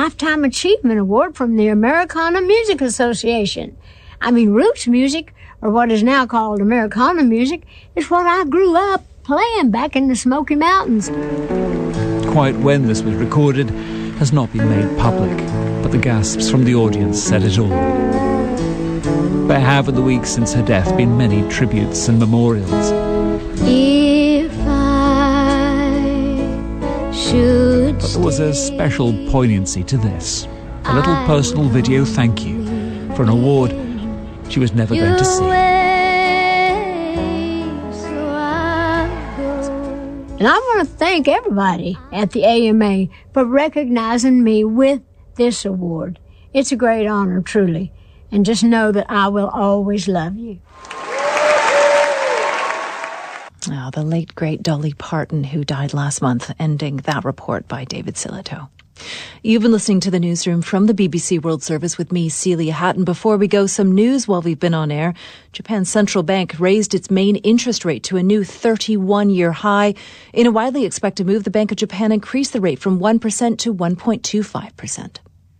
Lifetime Achievement Award from the Americana Music Association. Roots music, or what is now called Americana music, is what I grew up playing back in the Smoky Mountains. Quite when this was recorded has not been made public, but the gasps from the audience said it all. There have, in the weeks since her death, been many tributes and memorials. If I should But there was a special poignancy to this. A little personal video thank you for an award she was never going to see. And I want to thank everybody at the AMA for recognizing me with this award. It's a great honor, truly. And just know that I will always love you. Oh, the late, great Dolly Parton, who died last month, ending that report by David Sillitoe. You've been listening to the newsroom from the BBC World Service with me, Celia Hatton. Before we go, some news while we've been on air. Japan's central bank raised its main interest rate to a new 31-year high. In a widely expected move, the Bank of Japan increased the rate from 1% to 1.25%.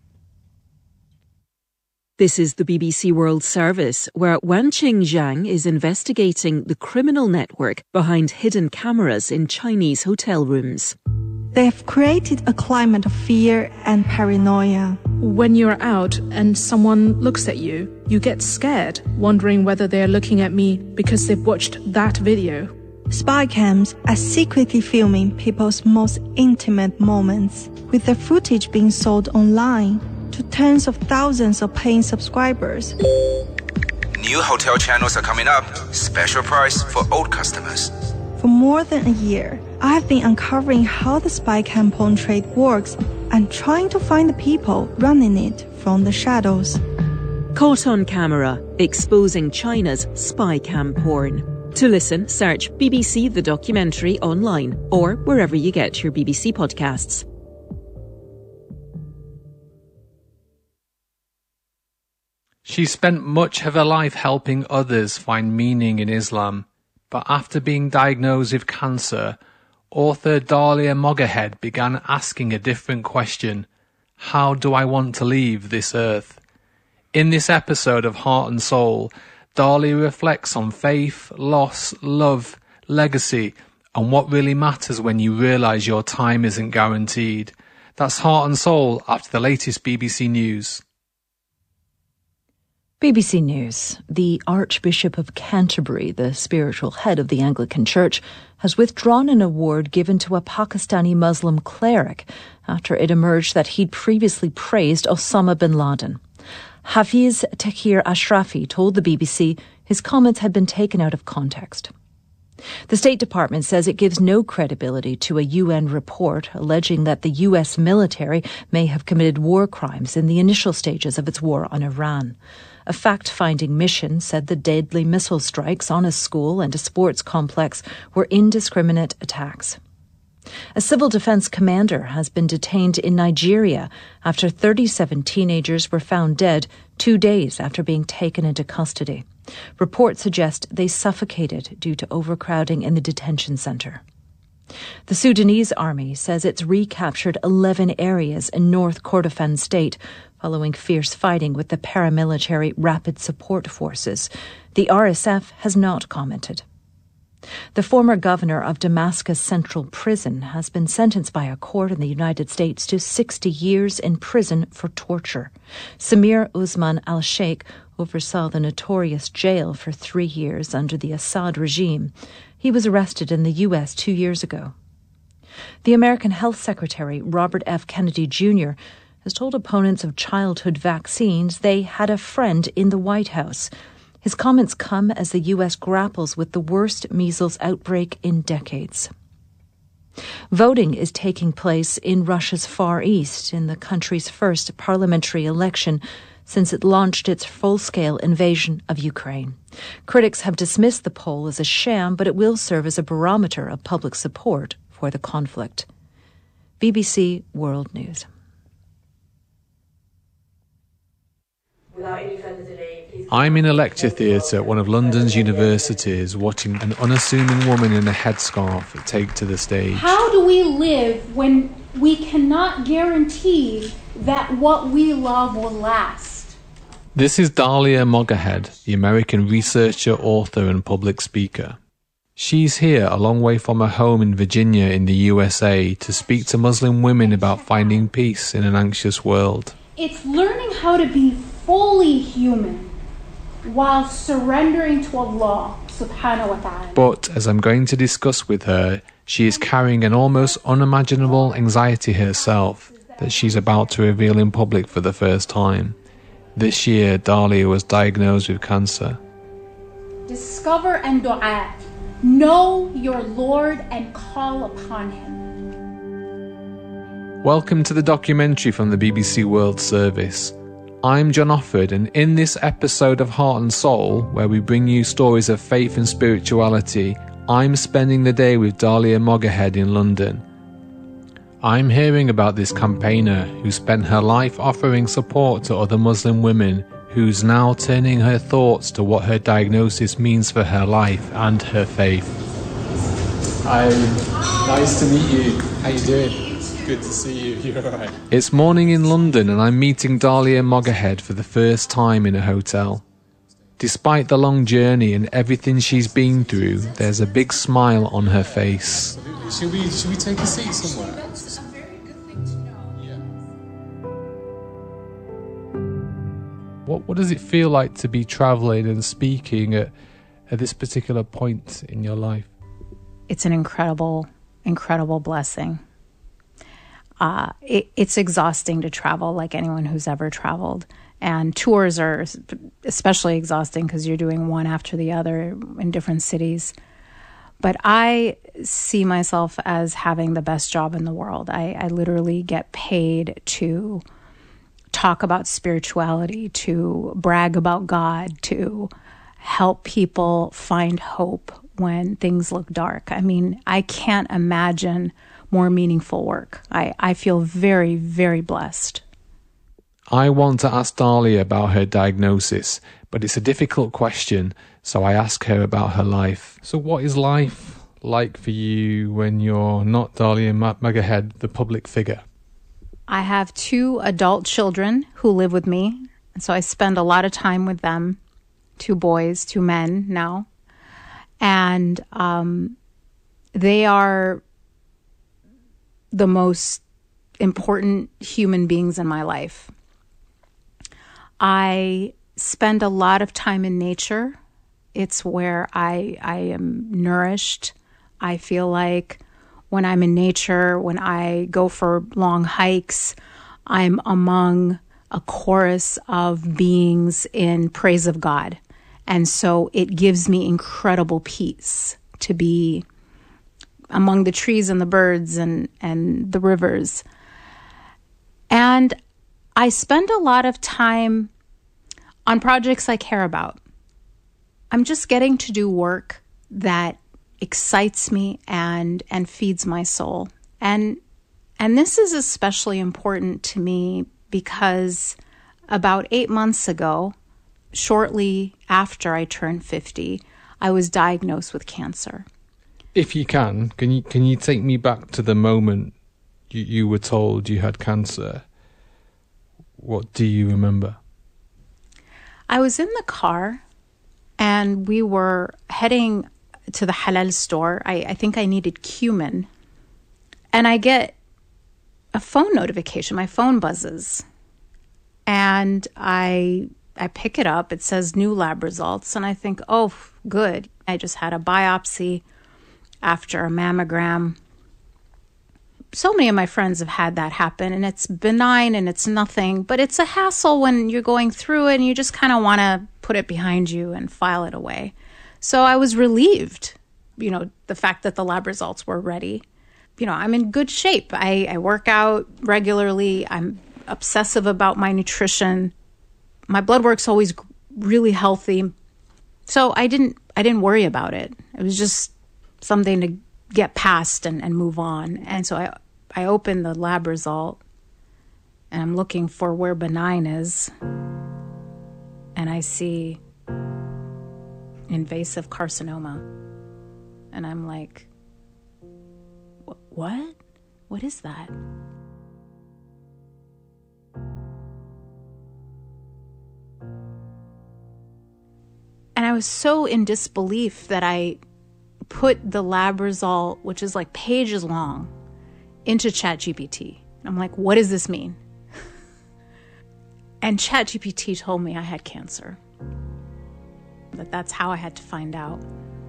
This is the BBC World Service, where Wanqing Zhang is investigating the criminal network behind hidden cameras in Chinese hotel rooms. They have created a climate of fear and paranoia. When you're out and someone looks at you, you get scared, wondering whether they're looking at me because they've watched that video. Spy cams are secretly filming people's most intimate moments, with their footage being sold online to tens of thousands of paying subscribers. New hotel channels are coming up. Special price for old customers. For more than a year, I have been uncovering how the spy cam porn trade works and trying to find the people running it from the shadows. Caught on Camera, exposing China's spy cam porn. To listen, search BBC The Documentary online or wherever you get your BBC podcasts. She spent much of her life helping others find meaning in Islam, but after being diagnosed with cancer, author Dalia Moghahed began asking a different question: how do I want to leave this earth? In this episode of Heart and Soul, Dalia reflects on faith, loss, love, legacy, and what really matters when you realise your time isn't guaranteed. That's Heart and Soul after the latest BBC News. BBC News. The Archbishop of Canterbury, the spiritual head of the Anglican Church, has withdrawn an award given to a Pakistani Muslim cleric after it emerged that he'd previously praised Osama bin Laden. Hafiz Takir Ashrafi told the BBC his comments had been taken out of context. The State Department says it gives no credibility to a UN report alleging that the US military may have committed war crimes in the initial stages of its war on Iran. A fact-finding mission said the deadly missile strikes on a school and a sports complex were indiscriminate attacks. A civil defense commander has been detained in Nigeria after 37 teenagers were found dead 2 days after being taken into custody. Reports suggest they suffocated due to overcrowding in the detention centre. The Sudanese army says it's recaptured 11 areas in North Kordofan state following fierce fighting with the paramilitary Rapid Support Forces. The RSF has not commented. The former governor of Damascus Central Prison has been sentenced by a court in the United States to 60 years in prison for torture. Samir Usman al-Sheikh oversaw the notorious jail for 3 years under the Assad regime. He was arrested in the U.S. 2 years ago. The American Health Secretary, Robert F. Kennedy Jr., has told opponents of childhood vaccines they had a friend in the White House. His comments come as the U.S. grapples with the worst measles outbreak in decades. Voting is taking place in Russia's Far East in the country's first parliamentary election since it launched its full-scale invasion of Ukraine. Critics have dismissed the poll as a sham, but it will serve as a barometer of public support for the conflict. BBC World News. I'm in a lecture theatre at one of London's universities watching an unassuming woman in a headscarf take to the stage. How do we live when we cannot guarantee that what we love will last. This is Dalia Moggerhead, the American researcher, author and public speaker. She's here a long way from her home in Virginia in the USA to speak to Muslim women about finding peace in an anxious world. It's learning how to be fully human while surrendering to Allah subhanahu wa ta'ala. But as I'm going to discuss with her, she is carrying an almost unimaginable anxiety herself that she's about to reveal in public for the first time. This year, Dalia was diagnosed with cancer. Discover and dua. Know your Lord and call upon Him. Welcome to the documentary from the BBC World Service. I'm John Offord, and in this episode of Heart and Soul, where we bring you stories of faith and spirituality, I'm spending the day with Dalia Moggerhead in London. I'm hearing about this campaigner who spent her life offering support to other Muslim women, who's now turning her thoughts to what her diagnosis means for her life and her faith. Hi, nice to meet you. How you doing? Good to see you. You're alright. It's morning in London and I'm meeting Dalia Moggerhead for the first time in a hotel. Despite the long journey and everything she's been through, there's a big smile on her face. Absolutely. Should we take a seat somewhere? What does it feel like to be travelling and speaking at this particular point in your life? It's an incredible blessing. It's exhausting to travel, like anyone who's ever traveled. And tours are especially exhausting because you're doing one after the other in different cities. But I see myself as having the best job in the world. I literally get paid to talk about spirituality, to brag about God, to help people find hope when things look dark. I mean, I can't imagine more meaningful work. I feel very, very blessed. I want to ask Dalia about her diagnosis, but it's a difficult question, so I ask her about her life. So what is life like for you when you're not Dalia Moggerhead, the public figure? I have 2 adult children who live with me, and so I spend a lot of time with them, 2 boys, 2 men now. And they are the most important human beings in my life. I spend a lot of time in nature. It's where I am nourished. I feel like when I'm in nature, when I go for long hikes, I'm among a chorus of beings in praise of God. And so it gives me incredible peace to be among the trees and the birds and the rivers. And I spend a lot of time on projects I care about. I'm just getting to do work that excites me and feeds my soul. And this is especially important to me because about 8 months ago, shortly after I turned 50, I was diagnosed with cancer. If you can you take me back to the moment you were told you had cancer? What do you remember? I was in the car and we were heading to the halal store. I think I needed cumin. And I get a phone notification. My phone buzzes. And I pick it up. It says new lab results. And I think, oh, good. I just had a biopsy after a mammogram. So many of my friends have had that happen, and it's benign and it's nothing, but it's a hassle when you're going through it and you just kind of want to put it behind you and file it away. So I was relieved, the fact that the lab results were ready. I'm in good shape. I work out regularly. I'm obsessive about my nutrition. My blood work's always really healthy. So I didn't worry about it. It was just something to get past and move on. And so I opened the lab result and I'm looking for where benign is. And I see invasive carcinoma. And I'm like, what? What is that? was so in disbelief that I put the lab result, which is like pages long, into ChatGPT. I'm like, what does this mean? And ChatGPT told me I had cancer. That's how I had to find out.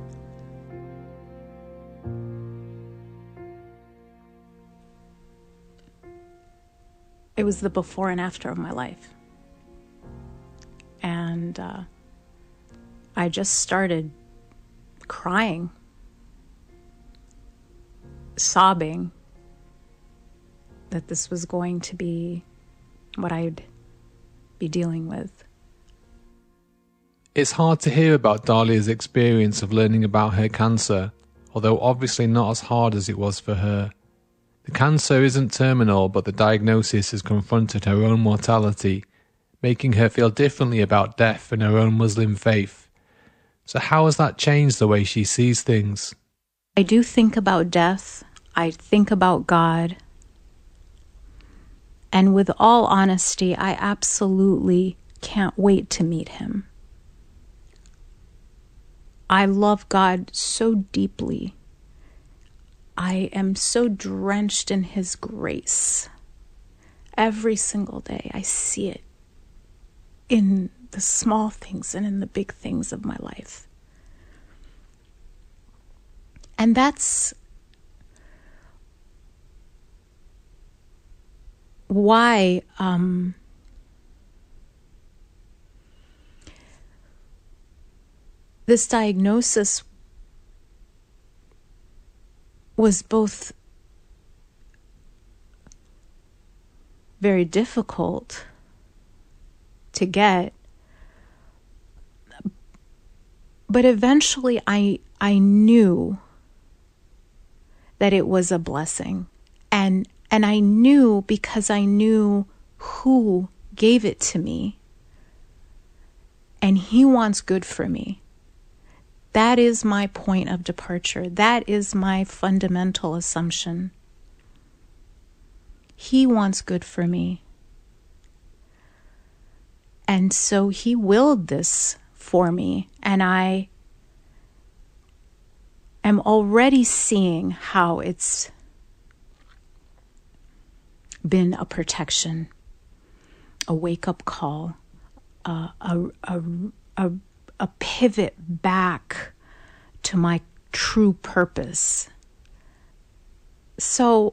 It was the before and after of my life. And I just started crying, sobbing that this was going to be what I'd be dealing with. It's hard to hear about Dalia's experience of learning about her cancer, although obviously not as hard as it was for her. The cancer isn't terminal, but the diagnosis has confronted her own mortality, making her feel differently about death and her own Muslim faith. So how has that changed the way she sees things? I do think about death. I think about God. And with all honesty, I absolutely can't wait to meet him. I love God so deeply. I am so drenched in his grace. Every single day I see it in the small things and in the big things of my life. And that's why this diagnosis was both very difficult to get, but eventually I knew that it was a blessing, and I knew because I knew who gave it to me, and he wants good for me. That is my point of departure. That is my fundamental assumption. He wants good for me. And so he willed this for me. And I am already seeing how it's been a protection, a wake-up call, a pivot back to my true purpose. So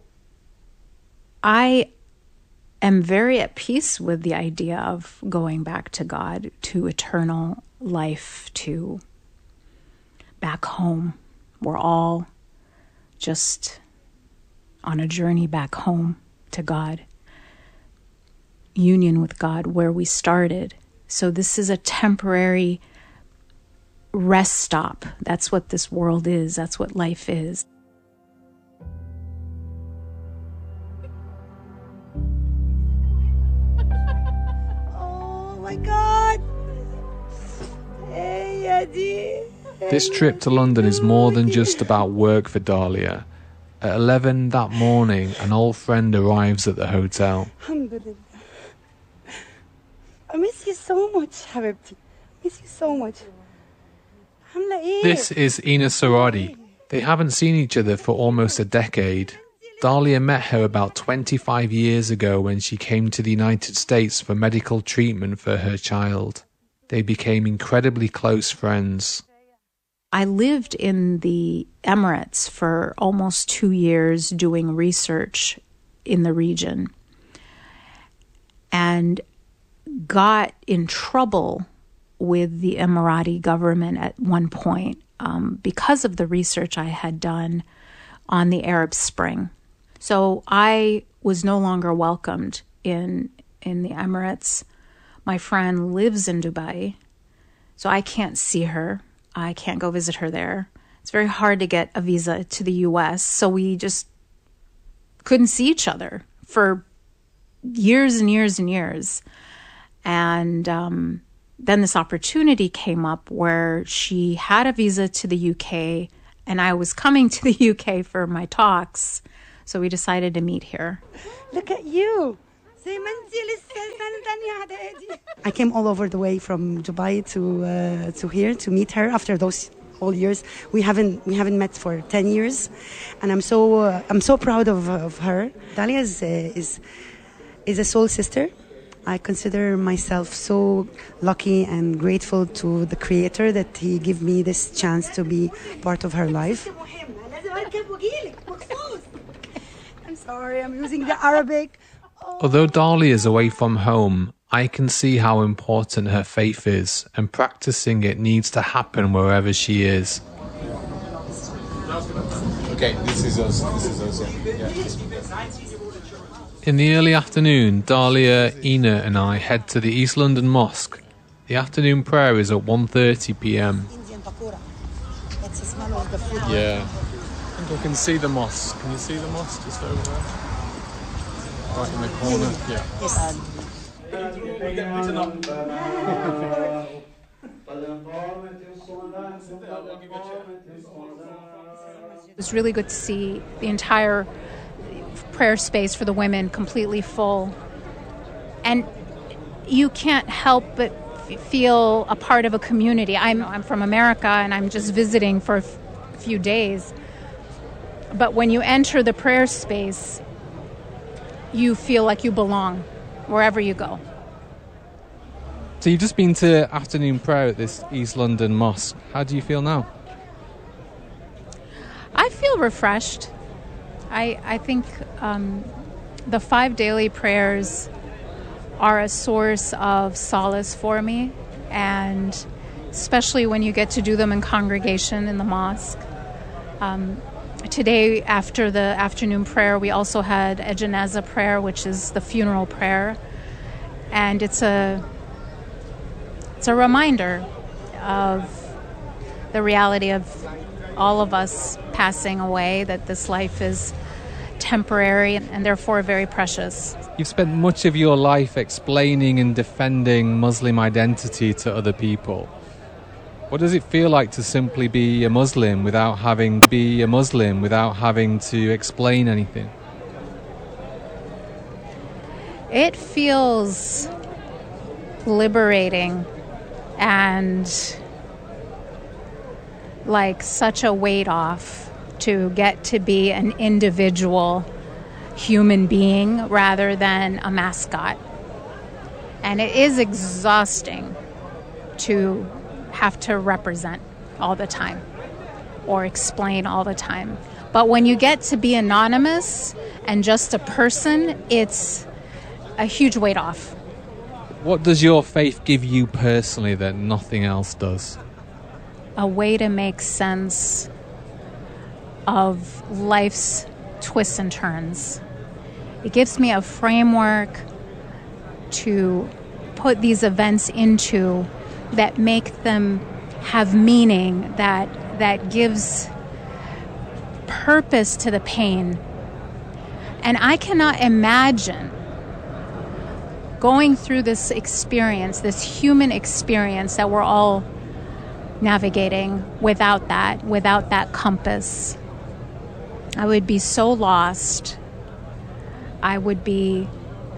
I am very at peace with the idea of going back to God, to eternal life, to back home. We're all just on a journey back home to God, union with God, where we started. So this is a temporary rest stop. That's what this world is. That's what life is. Oh my God! Hey, Eddie. This trip to London is more than just about work for Dalia. At 11 that morning, an old friend arrives at the hotel. Alhamdulillah. I miss you so much, Habibti. Miss you so much. This is Ina Saradi. They haven't seen each other for almost a decade. Dalia met her about 25 years ago when she came to the United States for medical treatment for her child. They became incredibly close friends. I lived in the Emirates for almost 2 years doing research in the region and got in trouble with the Emirati government at one point because of the research I had done on the Arab Spring. So I was no longer welcomed in the Emirates. My friend lives in Dubai, so I can't see her. I can't go visit her there. It's very hard to get a visa to the US, so we just couldn't see each other for years and years and years. And then this opportunity came up where she had a visa to the UK and I was coming to the UK for my talks. So we decided to meet here. Look at you. I came all over the way from Dubai to here to meet her after those whole years. We haven't met for 10 years, and I'm so proud of her. Dalia is a soul sister. I consider myself so lucky and grateful to the Creator that He gave me this chance to be part of her life. I'm sorry, I'm using the Arabic. Although Dalia is away from home, I can see how important her faith is, and practicing it needs to happen wherever she is. Okay, this is us. Yeah. In the early afternoon, Dalia, Ina and I head to the East London Mosque. The afternoon prayer is at 1:30 p.m. Yeah. I think I can see the mosque. Can you see the mosque just over there? Right in the corner. Yeah. Yes. It was really good to see the entire prayer space for the women completely full. And you can't help but feel a part of a community. I'm from America and I'm just visiting for a few days. But when you enter the prayer space, you feel like you belong wherever you go. So you've just been to afternoon prayer at this East London Mosque. How do you feel now? I feel refreshed. I think the 5 daily prayers are a source of solace for me, and especially when you get to do them in congregation in the mosque. Today, after the afternoon prayer, we also had a janazah prayer, which is the funeral prayer, and it's a reminder of the reality of all of us passing away, that this life is temporary and therefore very precious. You've spent much of your life explaining and defending Muslim identity to other people. What does it feel like to simply be a Muslim without having to explain anything? It feels liberating and like such a weight off to get to be an individual human being rather than a mascot. And it is exhausting to have to represent all the time or explain all the time. But when you get to be anonymous and just a person, it's a huge weight off. What does your faith give you personally that nothing else does? A way to make sense of life's twists and turns. It gives me a framework to put these events into that make them have meaning, that gives purpose to the pain. And I cannot imagine going through this experience, this human experience that we're all navigating without that compass. I would be so lost. I would be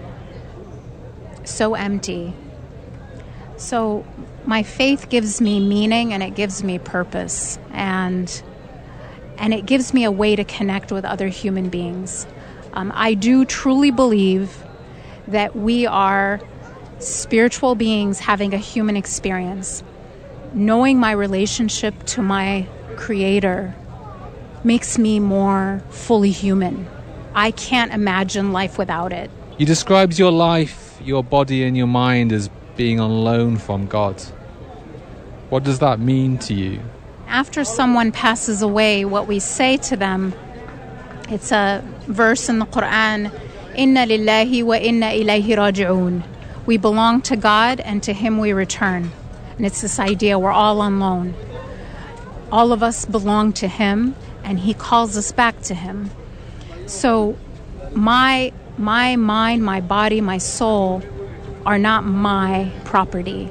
so empty. So my faith gives me meaning and it gives me purpose, and it gives me a way to connect with other human beings. I do truly believe that we are spiritual beings having a human experience. Knowing my relationship to my Creator makes me more fully human. I can't imagine life without it. You described your life, your body and your mind as being on loan from God. What does that mean to you? After someone passes away, what we say to them, it's a verse in the Quran, Inna lillahi wa inna ilayhi raji'un. We belong to God and to Him we return. And it's this idea we're all on loan. All of us belong to Him and He calls us back to Him. So my mind, my body, my soul are not my property.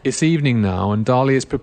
It's evening now, and Dahlia is preparing